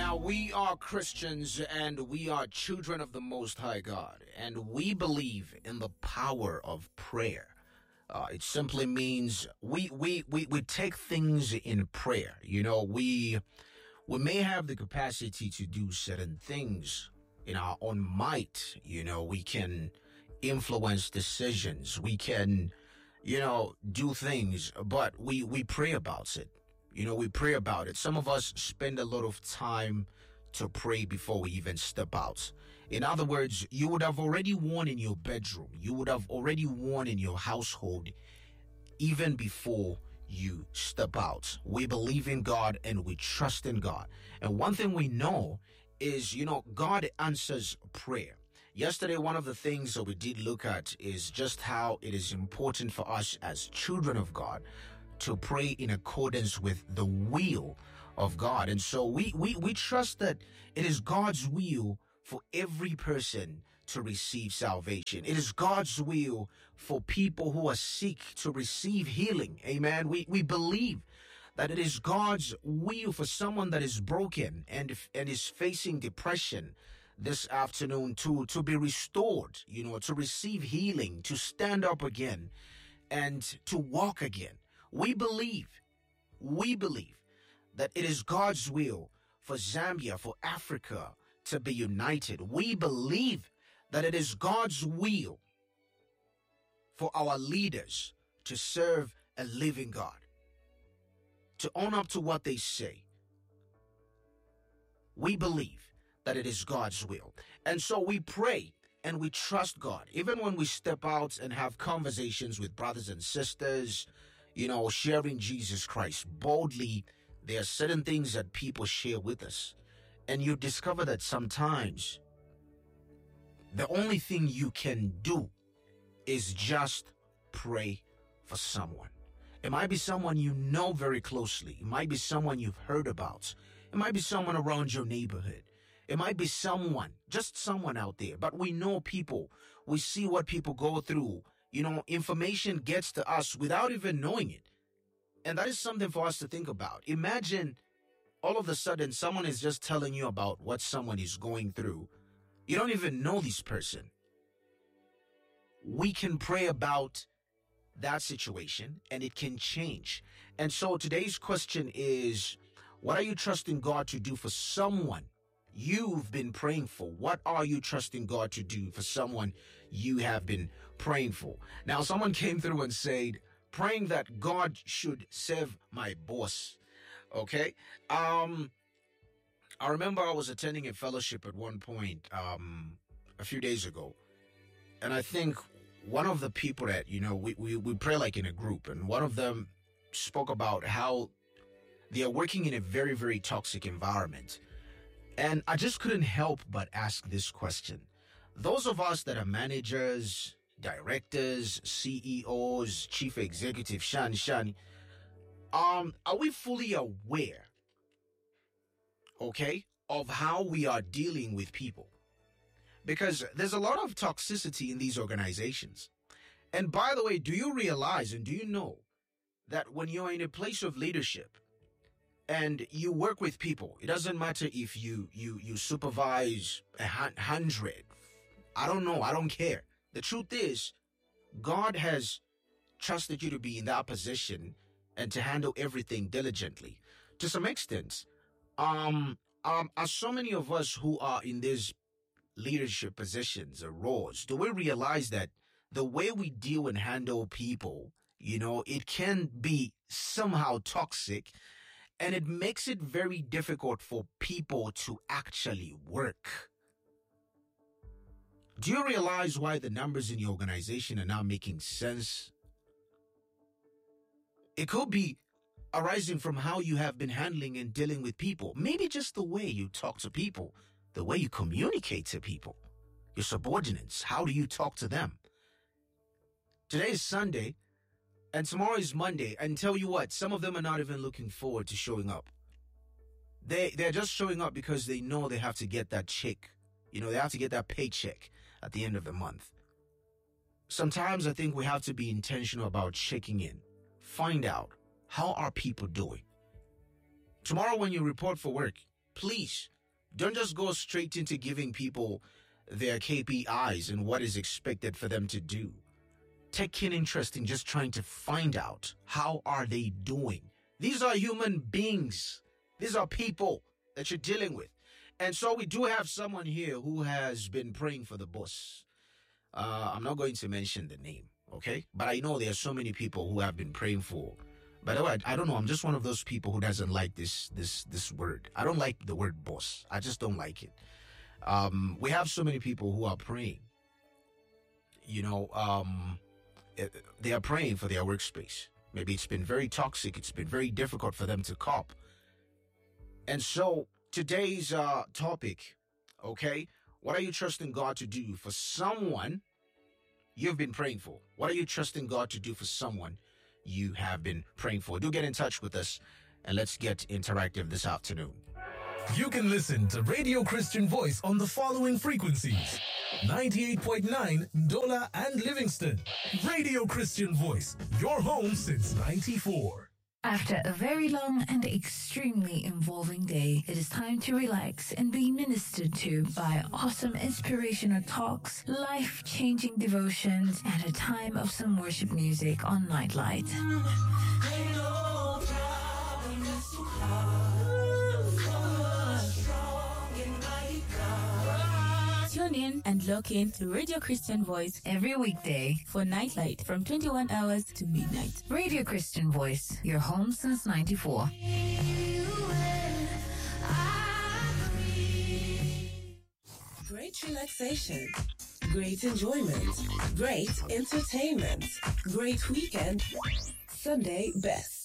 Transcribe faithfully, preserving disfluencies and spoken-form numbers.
Now, we are Christians and we are children of the Most High God, and we believe in the power of prayer. Uh, it simply means we, we, we, we take things in prayer. You know, we, we may have the capacity to do certain things in our own might. You know, we can influence decisions. We can, you know, do things, but we, we pray about it. You know, we pray about it. Some of us spend a lot of time to pray before we even step out. In other words, you would have already won in your bedroom. You would have already won in your household even before you step out. We believe in God and we trust in God. And one thing we know is, you know, God answers prayer. Yesterday, one of the things that we did look at is just how it is important for us as children of God to pray in accordance with the will of God. And so we, we, we trust that it is God's will for every person to receive salvation. It is God's will for people who are sick to receive healing. Amen. We, we believe that it is God's will for someone that is broken and, and is facing depression this afternoon to, to be restored, you know, to receive healing, to stand up again and to walk again. We believe, we believe that it is God's will for Zambia, for Africa to be united. We believe that it is God's will for our leaders to serve a living God, to own up to what they say. We believe that it is God's will. And so we pray and we trust God. Even when we step out and have conversations with brothers and sisters, you know, sharing Jesus Christ boldly, there are certain things that people share with us. And you discover that sometimes the only thing you can do is just pray for someone. It might be someone you know very closely. It might be someone you've heard about. It might be someone around your neighborhood. It might be someone, just someone out there. But we know people. We see what people go through. You know, information gets to us without even knowing it. And that is something for us to think about. Imagine all of a sudden someone is just telling you about what someone is going through. You don't even know this person. We can pray about that situation and it can change. And so today's question is, what are you trusting God to do for someone you've been praying for? What are you trusting God to do for someone you have been praying for? Now, someone came through and said, praying that God should save my boss. Okay. Um, I remember I was attending a fellowship at one point, um, a few days ago. And I think one of the people that, you know, we, we, we pray like in a group, and one of them spoke about how they are working in a very, very toxic environment. And I just couldn't help but ask this question. Those of us that are managers, directors, C E Os, chief executive, Shan Shan, um, are we fully aware, okay, of how we are dealing with people? Because there's a lot of toxicity in these organizations. And by the way, do you realize and do you know that when you're in a place of leadership, and you work with people, it doesn't matter if you you you supervise a hundred. I don't know. I don't care. The truth is, God has trusted you to be in that position and to handle everything diligently. To some extent, um, um, as so many of us who are in these leadership positions or roles, do we realize that the way we deal and handle people, you know, it can be somehow toxic. And it makes it very difficult for people to actually work. Do you realize why the numbers in your organization are now making sense? It could be arising from how you have been handling and dealing with people. Maybe just the way you talk to people, the way you communicate to people, your subordinates. How do you talk to them? Today is Sunday. And tomorrow is Monday, and tell you what, some of them are not even looking forward to showing up. They, they're just showing up because they know they have to get that check. You know, they have to get that paycheck at the end of the month. Sometimes I think we have to be intentional about checking in. Find out, how are people doing? Tomorrow when you report for work, please Don't just go straight into giving people their K P Is and what is expected for them to do. Take keen interest in just trying to find out how are they doing. These are human beings. These are people that you're dealing with. And so we do have someone here who has been praying for the boss. Uh, I'm not going to mention the name, okay? But I know there are so many people who have been praying for. By the way, I, I don't know. I'm just one of those people who doesn't like this this this word. I don't like the word boss. I just don't like it. Um, we have so many people who are praying. You know, um, they are praying for their workspace. Maybe it's been very toxic. It's been very difficult for them to cope. And so today's uh, topic, okay, what are you trusting God to do for someone you've been praying for? What are you trusting God to do for someone you have been praying for? Do get in touch with us and let's get interactive this afternoon. You can listen to Radio Christian Voice on the following frequencies: ninety-eight point nine Ndola and Livingston. Radio Christian Voice, your home since ninety-four. After a very long and extremely involving day, it is time to relax and be ministered to by awesome inspirational talks, life-changing devotions, and a time of some worship music on Nightlight. Tune in and log in to Radio Christian Voice every weekday for Nightlight from twenty-one hours to midnight. Radio Christian Voice, your home since ninety-four. Great relaxation, great enjoyment, great entertainment, great weekend, Sunday best.